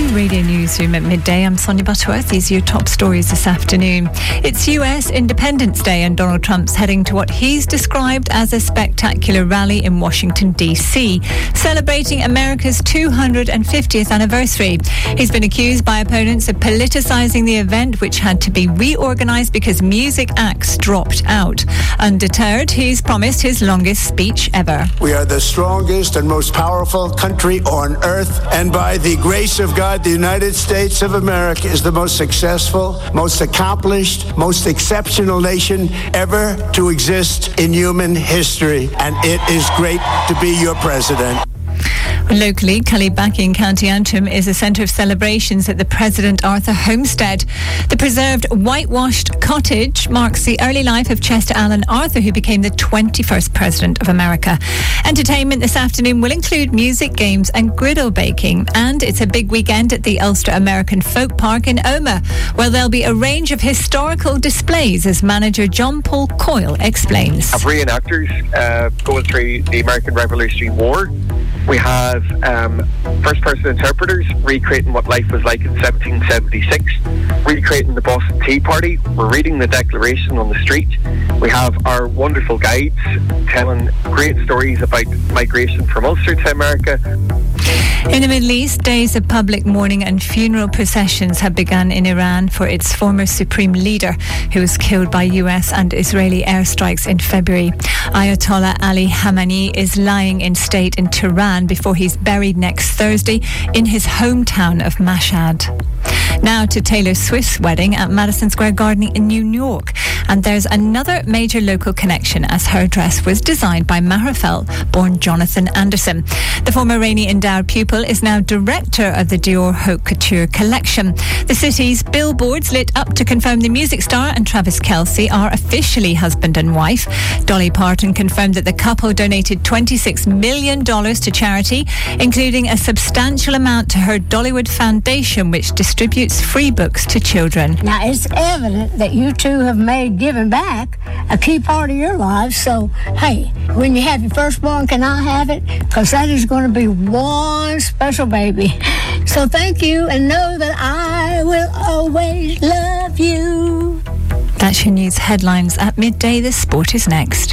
Radio Newsroom at midday. I'm Sonia Butterworth. These are your top stories this afternoon. It's US Independence Day and Donald Trump's heading to what he's described as a spectacular rally in Washington, D.C., celebrating America's 250th anniversary. He's been accused by opponents of politicising the event, which had to be reorganised because music acts dropped out. Undeterred, he's promised his longest speech ever. We are the strongest and most powerful country on earth, and by the grace of God, the United States of America is the most successful, most accomplished, most exceptional nation ever to exist in human history, and it is great to be your president. Locally, Cullyback in County Antrim is a centre of celebrations at the President Arthur Homestead. The preserved whitewashed cottage marks the early life of Chester Alan Arthur, who became the 21st President of America. Entertainment this afternoon will include music, games and griddle baking. And it's a big weekend at the Ulster American Folk Park in Omagh, where there'll be a range of historical displays, as manager John Paul Coyle explains. Have reenactors going through the American Revolutionary War. We have first-person interpreters recreating what life was like in 1776, recreating the Boston Tea Party. We're reading the Declaration on the street. We have our wonderful guides telling great stories about migration from Ulster to America. In the Middle East, days of public mourning and funeral processions have begun in Iran for its former supreme leader, who was killed by US and Israeli airstrikes in February. Ayatollah Ali Khamenei is lying in state in Tehran before he's buried next Thursday in his hometown of Mashhad. Now to Taylor Swift's wedding at Madison Square Garden in New York. And there's another major local connection, as her dress was designed by Marifel, born Jonathan Anderson. The former Rainey Endowed pupil is now director of the Dior Haute Couture collection. The city's billboards lit up to confirm the music star and Travis Kelce are officially husband and wife. Dolly Parton confirmed that the couple donated $26 million to charity, including a substantial amount to her Dollywood Foundation, which distributes free books to children. Now, it's evident that you two have made giving back a key part of your lives. So, hey, when you have your firstborn, can I have it? Because that is going to be one special baby. So thank you, and know that I will always love you. That's your news headlines at midday. The sport is next.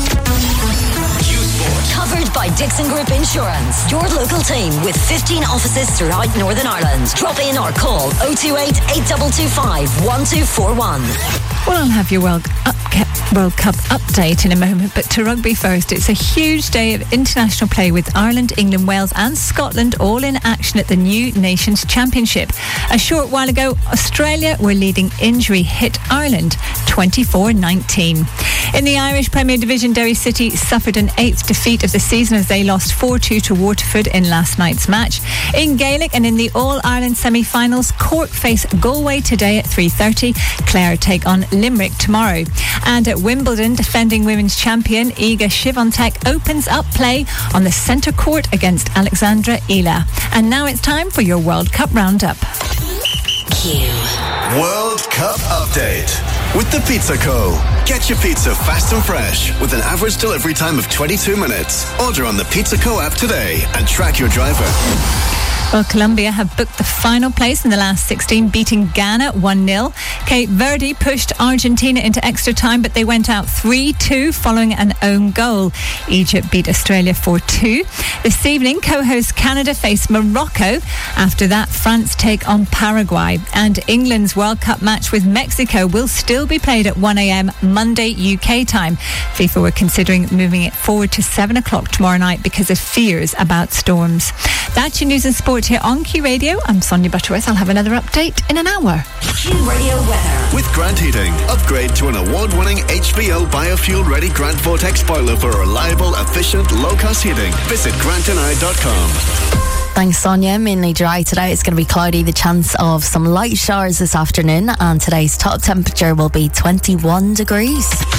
Covered by Dixon Group Insurance. Your local team with 15 offices throughout Northern Ireland. Drop in or call 028 8225 1241. Well, I'll have your World Cup update in a moment, but to rugby first. It's a huge day of international play with Ireland, England, Wales and Scotland all in action at the new Nations Championship. A short while ago, Australia were leading injury-hit Ireland 24-19. In the Irish Premier Division, Derry City suffered an 8th defeat of the season as they lost 4-2 to Waterford in last night's match. In Gaelic and in the All-Ireland semi-finals, Cork face Galway today at 3:30. Clare take on Limerick tomorrow. And at Wimbledon, defending women's champion Iga Swiatek opens up play on the centre court against Alexandra Ila. And now it's time for your World Cup roundup. World Cup update with the Pizza Co. Get your pizza fast and fresh with an average delivery time of 22 minutes. Order on the Pizza Co app today and track your driver. Well, Colombia have booked the final place in the last 16, beating Ghana 1-0. Cape Verde pushed Argentina into extra time, but they went out 3-2 following an own goal. Egypt beat Australia 4-2. This evening, co-host Canada face Morocco. After that, France take on Paraguay. And England's World Cup match with Mexico will still be played at 1 a.m. Monday UK time. FIFA were considering moving it forward to 7 o'clock tomorrow night because of fears about storms. That's your news and sport here on Q Radio. I'm Sonia Butterworth. I'll have another update in an hour. Q Radio weather. With Grant Heating, upgrade to an award-winning HVO biofuel-ready Grant Vortex boiler for reliable, efficient, low-cost heating. Visit grantandI.com. Thanks, Sonia. Mainly dry today. It's going to be cloudy. The chance of some light showers this afternoon, and today's top temperature will be 21 degrees.